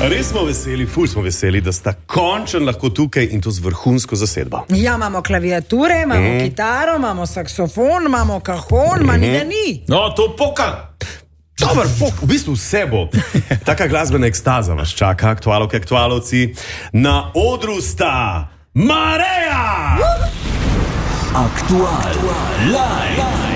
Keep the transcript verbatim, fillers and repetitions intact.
Res smo veseli, ful smo veseli, da sta končno lahko tukaj in to z vrhunsko zasedbo. Ja, imamo klaviature, imamo mm. kitaro, imamo saksofon, imamo kahon, ma mm-hmm. ni. No, to poka. Dobar, pok, v bistvu vse bo. Taka glasbena ekstaza vas čaka, aktualke, aktualovci. Na odru sta Mareja! Aktual, live.